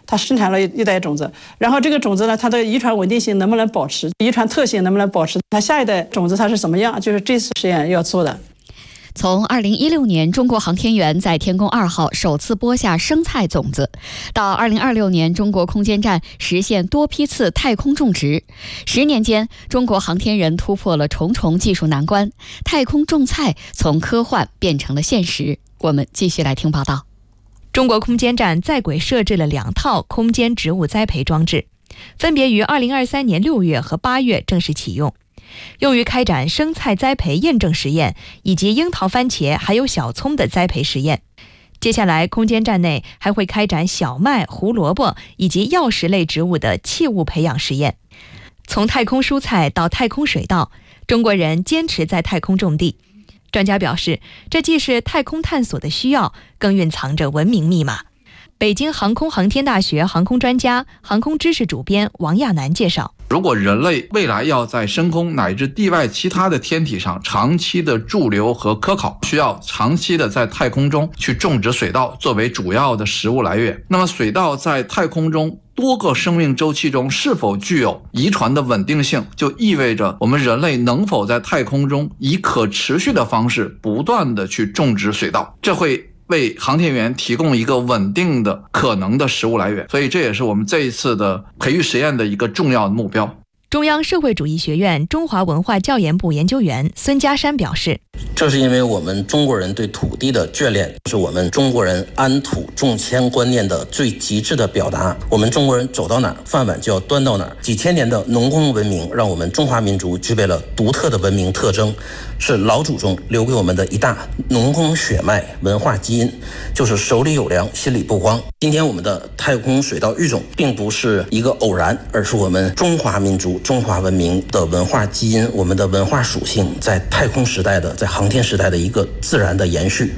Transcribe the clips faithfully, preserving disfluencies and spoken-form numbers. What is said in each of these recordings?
它生产了一代种子，然后这个种子呢，它的遗传稳定性能不能保持，遗传特性能不能保持，它下一代种子它是什么样，就是这次实验要做的。 从二零一六年中国航天员在天宫二号首次播下生菜种子，到二零二六年中国空间站实现多批次太空种植，十年间，中国航天人突破了重重技术难关，太空种菜从科幻变成了现实。我们继续来听报道。 中国空间站在轨设置了两套空间植物栽培装置，分别于二零二三年六月和八月正式启用，用于开展生菜栽培验证实验以及樱桃、番茄还有小葱的栽培实验。接下来，空间站内还会开展小麦、胡萝卜以及药食类植物的器物培养实验。从太空蔬菜到太空水稻，中国人坚持在太空种地。专家表示，这既是太空探索的需要，更蕴藏着文明密码。北京航空航天大学航空专家、航空知识主编王亚楠介绍， 如果人类未来要在深空乃至地外其他的天体上长期的驻留和科考，需要长期的在太空中去种植水稻作为主要的食物来源。那么水稻在太空中多个生命周期中是否具有遗传的稳定性，就意味着我们人类能否在太空中以可持续的方式不断的去种植水稻，这会为航天员提供一个稳定的可能的食物来源，所以这也是我们这一次的培育实验的一个重要的目标。 中央社会主义学院中华文化教研部研究员孙家山表示， 这是因为我们中国人对土地的眷恋，是我们中国人安土重迁观念的最极致的表达。我们中国人走到哪儿，饭碗就要端到哪儿。几千年的农耕文明让我们中华民族具备了独特的文明特征，是老祖宗留给我们的一大农耕血脉文化基因，就是手里有粮，心里不慌。今天我们的太空水稻育种并不是一个偶然，而是我们中华民族中华文明的文化基因，我们的文化属性在太空时代的在航天时代的一个自然的延续。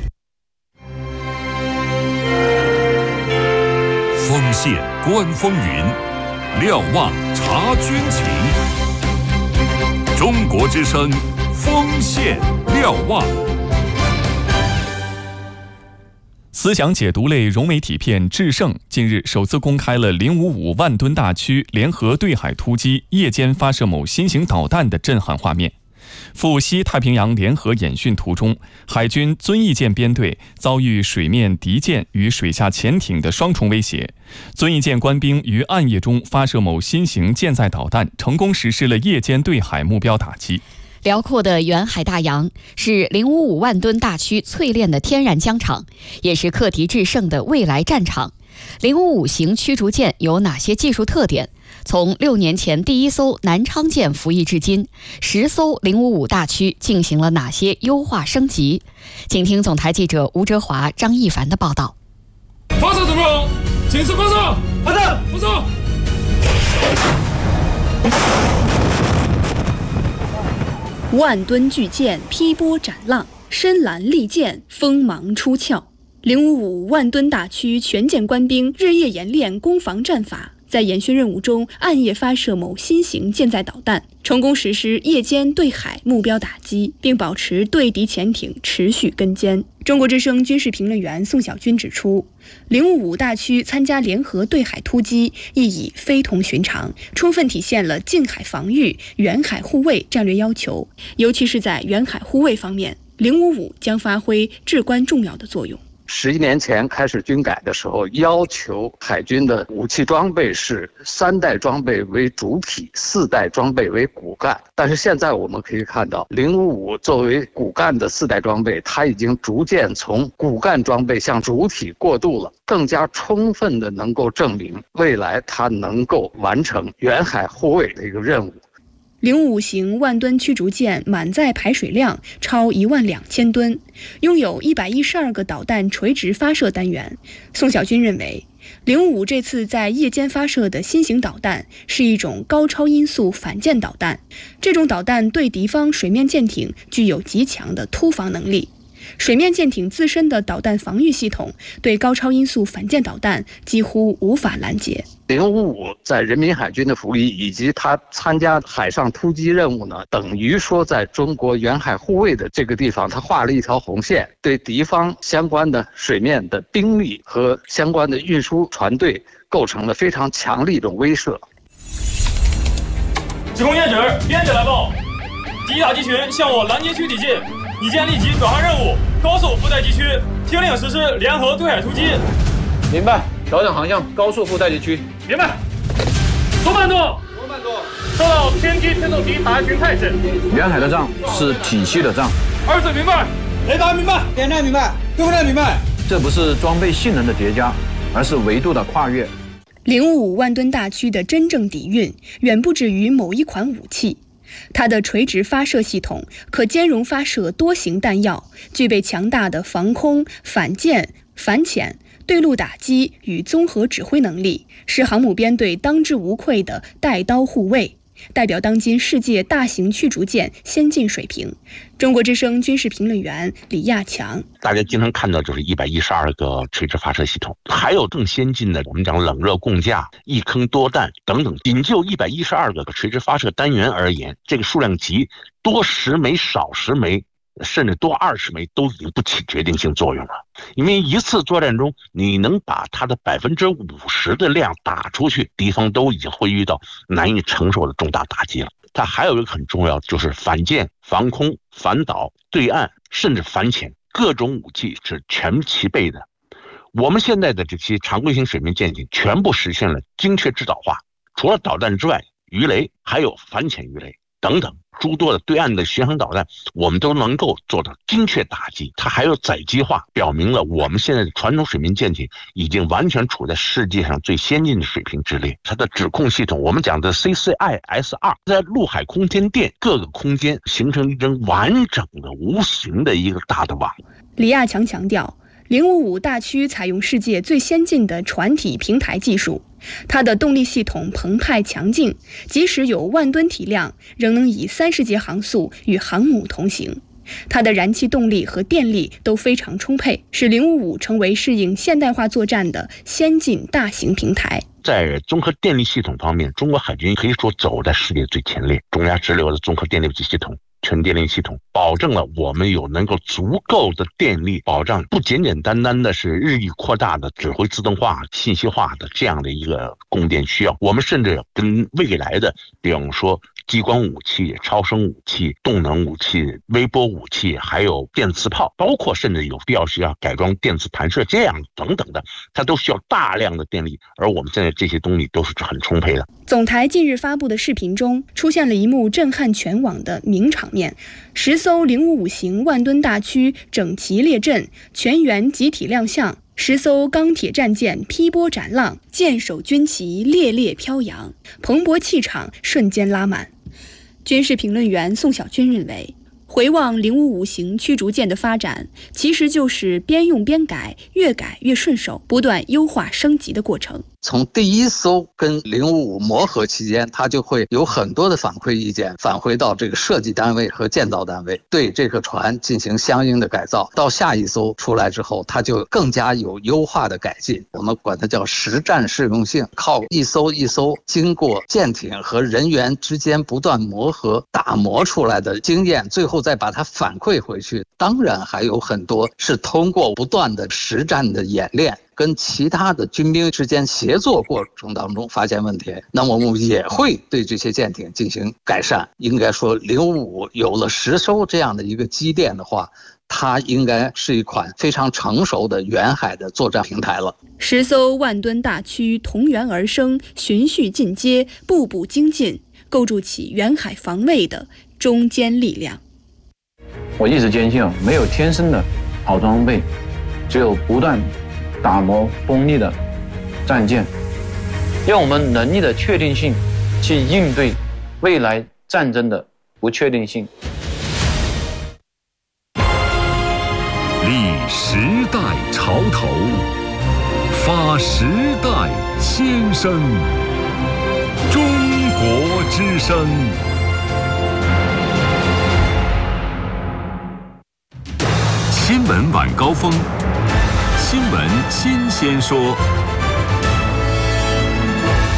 锋线观风云，瞭望察军情。中国之声，锋线瞭望。 思想解读类融媒体片《制胜》近日首次公开了零五五万吨大驱联合对海突击夜间发射某新型导弹的震撼画面。赴西太平洋联合演训途中，海军遵义舰编队遭遇水面敌舰与水下潜艇的双重威胁。遵义舰官兵于暗夜中发射某新型舰载导弹，成功实施了夜间对海目标打击。 辽阔的远海大洋是零五五万吨大驱淬炼的天然疆场，也是克敌制胜的未来战场。零五五型驱逐舰有哪些技术特点？从六年前第一艘南昌舰服役至今，十艘零五五大驱进行了哪些优化升级？请听总台记者吴哲华、张一凡的报道。 发射准备好，请示发射，发射，发射。 万吨巨舰劈波斩浪，深蓝利剑锋芒出鞘。零五五万吨大驱全舰官兵日夜演练攻防战法，在演训任务中暗夜发射某新型舰载导弹，成功实施夜间对海目标打击，并保持对敌潜艇持续跟监。中国之声军事评论员宋小军指出，零五五大驱参加联合对海突击意义非同寻常，充分体现了近海防御、远海护卫战略要求，尤其是在远海护卫方面，零五五将发挥至关重要的作用。 十一年前开始军改的时候，要求海军的武器装备是三代装备为主体，四代装备为骨干。但是现在我们可以看到，零五五作为骨干的四代装备，它已经逐渐从骨干装备向主体过渡了，更加充分的能够证明未来它能够完成远海护卫的一个任务。 零五五型万吨驱逐舰满载排水量超一万两千吨，拥有一百一十二个导弹垂直发射单元。宋小军认为，零五五这次在夜间发射的新型导弹是一种高超音速反舰导弹，这种导弹对敌方水面舰艇具有极强的突防能力。水面舰艇自身的导弹防御系统对高超音速反舰导弹几乎无法拦截。 零五五在人民海军的服役以及他参加海上突击任务呢，等于说在中国远海护卫的这个地方，他画了一条红线，对敌方相关的水面的兵力和相关的运输船队构成了非常强力的威慑。 指挥验指，编者来报，敌打击群向我拦截区抵近，已经立即转换任务，高速附带击区，听令实施联合对海突击。 明白，调整航向，高速附带击区。 明白。多慢多，多慢多，收到，偏击推动敌打击群态势。 远海的仗是体系的仗。 二字明白，雷达明白， 电站明白，对不对？明白。 这不是装备性能的叠加，而是维度的跨越。 零五五万吨大驱的真正底蕴远不止于某一款武器，它的垂直发射系统可兼容发射多型弹药，具备强大的防空、反舰、反潜、对陆打击与综合指挥能力，是航母编队当之无愧的带刀护卫，代表当今世界大型驱逐舰先进水平。中国之声军事评论员李亚强： 大家经常看到就是一百一十二个垂直发射系统，还有更先进的，我们讲冷热共架、一坑多弹等等。仅就一百一十二个垂直发射单元而言，这个数量级多十枚、少十枚，甚至多二十枚都已经不起决定性作用了。因为一次作战中，你能把它的百分之五十的量打出去，敌方都已经会遇到难以承受的重大打击了。它还有一个很重要，就是反舰、防空、反导、对岸，甚至反潜，各种武器是全齐备的。我们现在的这些常规型水面舰艇全部实现了精确制导化，除了导弹之外，鱼雷还有反潜鱼雷等等诸多的对岸的巡航导弹，我们都能够做到精确打击。它还有载机化，表明了我们现在的传统水面舰艇已经完全处在世界上最先进的水平之列。它的指控系统，我们讲的 C C I S 二， 在陆海空天电各个空间形成一根完整的无形的一个大的网。 李亚强强调，零五五大驱采用世界最先进的船体平台技术，它的动力系统澎湃强劲，即使有万吨体量，仍能以三十节航速与航母同行。它的燃气动力和电力都非常充沛，使零五五成为适应现代化作战的先进大型平台。 在综合电力系统方面，中国海军可以说走在世界最前列。中亚直流的综合电力系统、全电力系统，保证了我们有能够足够的电力保障，不简简单单的是日益扩大的指挥自动化、信息化的这样的一个供电需要。我们甚至跟未来的，比方说激光武器、超声武器、动能武器、微波武器，还有电磁炮，包括甚至有必要需要改装电磁弹射这样等等的，它都需要大量的电力，而我们现在这些东西都是很充沛的。 总台近日发布的视频中，出现了一幕震撼全网的名场面：十艘零五五型万吨大驱整齐列阵，全员集体亮相。十艘钢铁战舰劈波斩浪，舰首军旗猎猎飘扬，蓬勃气场瞬间拉满。军事评论员宋小军认为，回望零五五型驱逐舰的发展，其实就是边用边改，越改越顺手，不断优化升级的过程。 从第一艘跟零五五磨合期间，它就会有很多的反馈意见返回到这个设计单位和建造单位，对这个船进行相应的改造。到下一艘出来之后，它就更加有优化的改进，我们管它叫实战适用性，靠一艘一艘经过舰艇和人员之间不断磨合打磨出来的经验，最后再把它反馈回去。当然还有很多是通过不断的实战的演练，跟其他的军兵之间协作过程当中发现问题，那么我们也会对这些舰艇进行改善。应该说零五五有了十艘这样的一个基垫的话，它应该是一款非常成熟的远海的作战平台了。 十艘万吨大驱同源而生，循序进阶，步步精进，构筑起远海防卫的中坚力量。 我一直坚信，没有天生的好装备，只有不断打磨锋利的战舰，用我们能力的确定性去应对未来战争的不确定性。 立时代潮头，发时代先声。中国之声。新闻晚高峰，新闻新鲜说。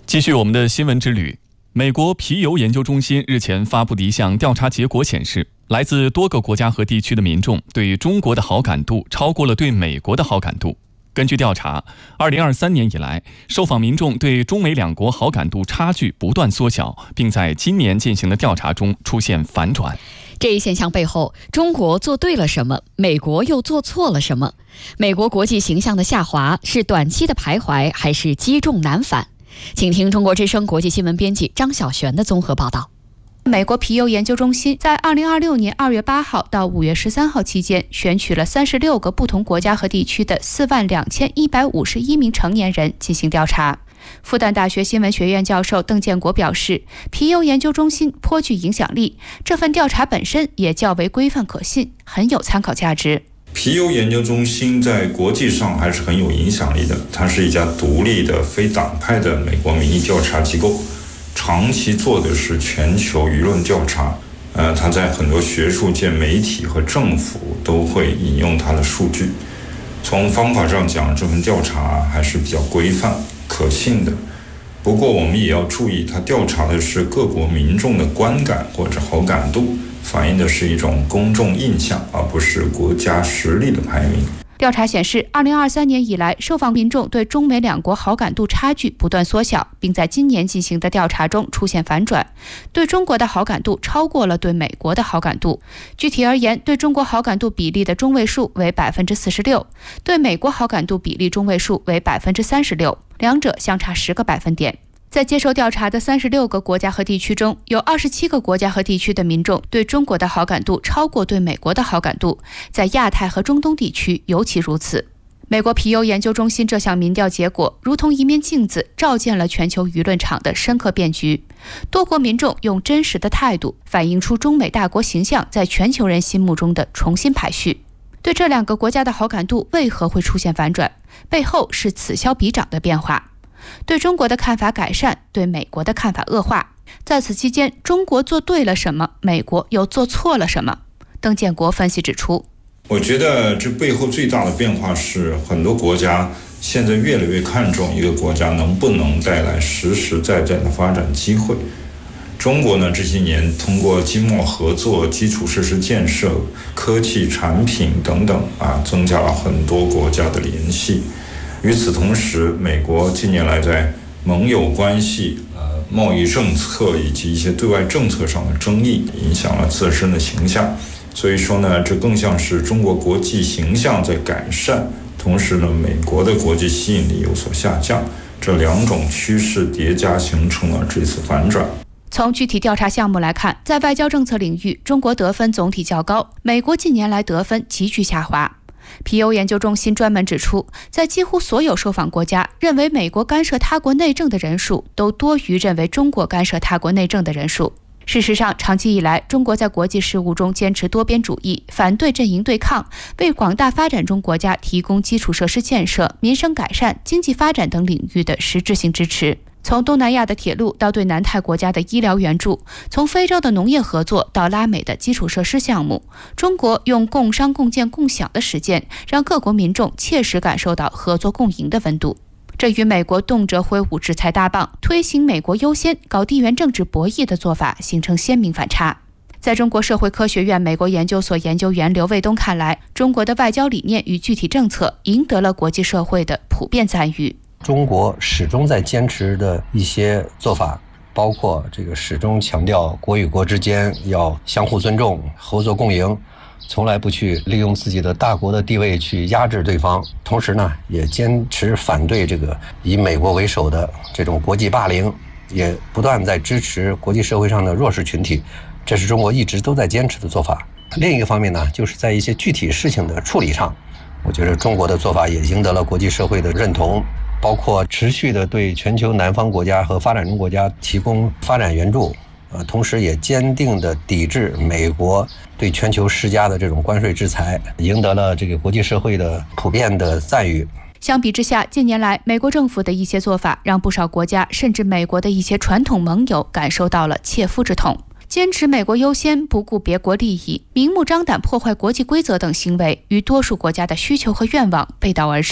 继续我们的新闻之旅。美国皮尤研究中心日前发布的一项调查结果显示，来自多个国家和地区的民众对中国的好感度超过了对美国的好感度。根据调查，二零二三年以来，受访民众对中美两国好感度差距不断缩小，并在今年进行的调查中出现反转。 这一现象背后，中国做对了什么？美国又做错了什么？美国国际形象的下滑是短期的徘徊，还是积重难返？请听中国之声国际新闻编辑张晓璇的综合报道。 美国皮尤研究中心在二零二六年二月八号到五月十三号期间，选取了三十六个不同国家和地区的四万两千一百五十一名成年人进行调查。复旦大学新闻学院教授邓建国表示，皮尤研究中心颇具影响力，这份调查本身也较为规范可信，很有参考价值。 皮尤研究中心在国际上还是很有影响力的，它是一家独立的非党派的美国民意调查机构，长期做的是全球舆论调查。呃，它在很多学术界、媒体和政府都会引用它的数据。从方法上讲，这份调查还是比较规范可信的。不过我们也要注意，它调查的是各国民众的观感或者好感度，反映的是一种公众印象，而不是国家实力的排名。 调查显示，二零二三年以来，受访民众对中美两国好感度差距不断缩小，并在今年进行的调查中出现反转，对中国的好感度超过了对美国的好感度。具体而言，对中国好感度比例的中位数为百分之四十六，对美国好感度比例中位数为百分之三十六，两者相差十个百分点。在接受调查的三十六个国家和地区中，有二十七个国家和地区的民众对中国的好感度超过对美国的好感度，在亚太和中东地区尤其如此。美国皮尤研究中心这项民调结果如同一面镜子，照见了全球舆论场的深刻变局。多国民众用真实的态度反映出中美大国形象在全球人心目中的重新排序。对这两个国家的好感度为何会出现反转？背后是此消彼长的变化。对中国的看法改善，对美国的看法恶化。在此期间，中国做对了什么？美国又做错了什么？邓建国分析指出， 我觉得这背后最大的变化是，很多国家现在越来越看重一个国家能不能带来实实在在的发展机会。中国呢，这些年通过经贸合作、基础设施建设、科技产品等等啊，增加了很多国家的联系。与此同时，美国近年来在盟友关系、呃贸易政策以及一些对外政策上的争议，影响了自身的形象。所以说呢，这更像是中国国际形象在改善，同时呢，美国的国际吸引力有所下降。这两种趋势叠加，形成了这次反转。 从具体调查项目来看，在外交政策领域，中国得分总体较高，美国近年来得分急剧下滑。皮尤研究中心专门指出，在几乎所有受访国家，认为美国干涉他国内政的人数都多于认为中国干涉他国内政的人数。事实上，长期以来，中国在国际事务中坚持多边主义，反对阵营对抗，为广大发展中国家提供基础设施建设、民生改善、经济发展等领域的实质性支持。从东南亚的铁路到对南太国家的医疗援助，从非洲的农业合作到拉美的基础设施项目，中国用共商共建共享的实践，让各国民众切实感受到合作共赢的温度。这与美国动辄挥舞制裁大棒，推行美国优先、搞地缘政治博弈的做法形成鲜明反差。在中国社会科学院美国研究所研究员刘卫东看来，中国的外交理念与具体政策赢得了国际社会的普遍赞誉。 中国始终在坚持的一些做法，包括这个始终强调国与国之间要相互尊重、合作共赢，从来不去利用自己的大国的地位去压制对方。同时呢，也坚持反对这个以美国为首的这种国际霸凌，也不断在支持国际社会上的弱势群体，这是中国一直都在坚持的做法。另一个方面呢，就是在一些具体事情的处理上，我觉得中国的做法也赢得了国际社会的认同，包括持续的对全球南方国家和发展中国家提供发展援助，呃，同时也坚定地抵制美国对全球施加的这种关税制裁，赢得了这个国际社会的普遍的赞誉。 相比之下，近年来美国政府的一些做法，让不少国家甚至美国的一些传统盟友感受到了切肤之痛。坚持美国优先、不顾别国利益、明目张胆破坏国际规则等行为，与多数国家的需求和愿望背道而驰。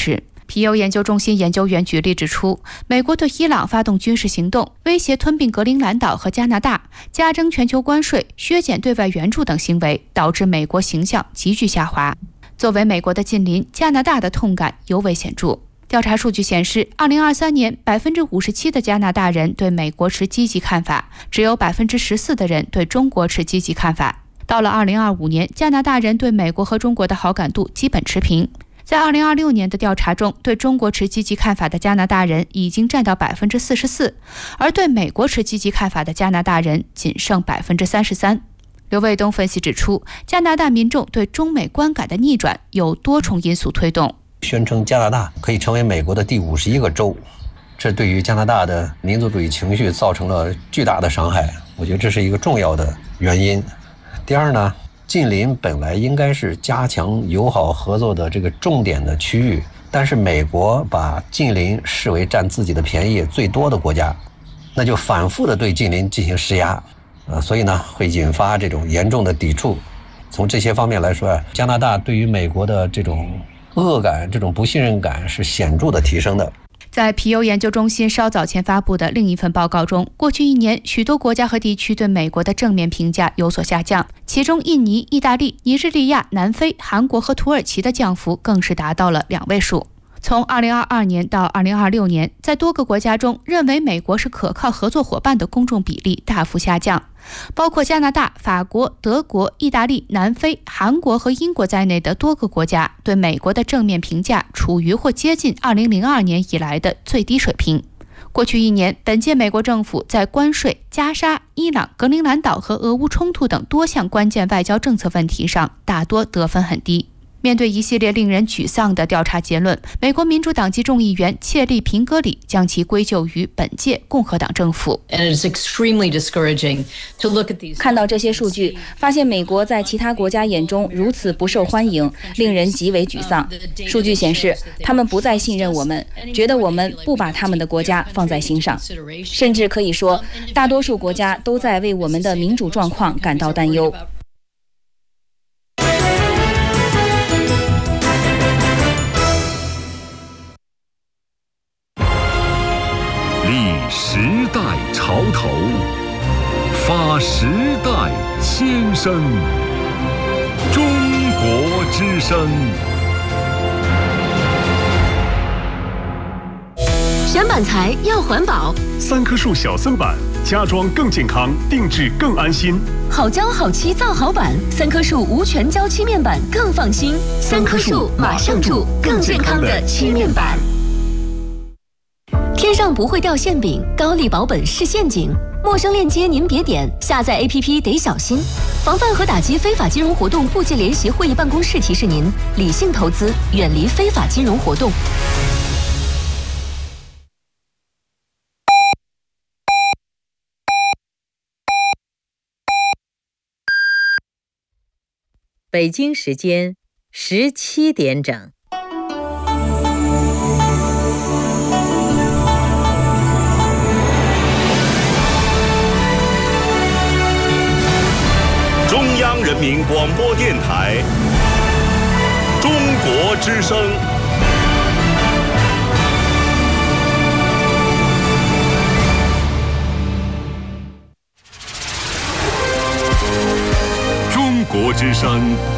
皮尤研究中心研究员举例指出，美国对伊朗发动军事行动，威胁吞并格陵兰岛和加拿大，加征全球关税，削减对外援助等行为，导致美国形象急剧下滑。作为美国的近邻，加拿大的痛感尤为显著。调查数据显示，二零二三年，百分之五十七的加拿大人对美国持积极看法，只有百分之十四的人对中国持积极看法。到了二零二五年，加拿大人对美国和中国的好感度基本持平。在二零二六年的调查中，对中国持积极看法的加拿大人已经占到百分之四十四，而对美国持积极看法的加拿大人仅剩百分之三十三。刘卫东分析指出，加拿大民众对中美观感的逆转有多重因素推动。 宣称加拿大可以成为美国的第五十一个州，这对于加拿大的民族主义情绪造成了巨大的伤害，我觉得这是一个重要的原因。第二呢，近邻本来应该是加强友好合作的这个重点的区域，但是美国把近邻视为占自己的便宜最多的国家，那就反复的对近邻进行施压，呃，所以呢会引发这种严重的抵触。从这些方面来说，加拿大对于美国的这种恶感、这种不信任感是显著的提升的。 在皮尤研究中心稍早前发布的另一份报告中，过去一年，许多国家和地区对美国的正面评价有所下降，其中印尼、意大利、尼日利亚、南非、韩国和土耳其的降幅更是达到了两位数。从二零二二年到二零二六年，在多个国家中，认为美国是可靠合作伙伴的公众比例大幅下降，包括加拿大、法国、德国、意大利、南非、韩国和英国在内的多个国家对美国的正面评价处于或接近二零零二年以来的最低水平。过去一年，本届美国政府在关税、加沙、伊朗、格陵兰岛和俄乌冲突等多项关键外交政策问题上，大多得分很低。面对一系列令人沮丧的调查结论，美国民主党籍众议员切利·平格里将其归咎于本届共和党政府。 看到这些数据，发现美国在其他国家眼中如此不受欢迎，令人极为沮丧。数据显示，他们不再信任我们，觉得我们不把他们的国家放在心上，甚至可以说，大多数国家都在为我们的民主状况感到担忧。 立时代潮头，发时代先声。中国之声。 选板材要环保， 三棵树小森板，家装更健康，定制更安心。 好胶好漆造好板，三棵树无全胶漆面板更放心。三棵树马上住更健康的漆面板。天上不会掉馅饼，高丽保本是陷阱。陌生链接您别点，下载 A P P 得小心。防范和打击非法金融活动部际联席会议办公室提示您：理性投资，远离非法金融活动。 北京时间十七点整。 中央人民广播电台，中国之声。 中国之声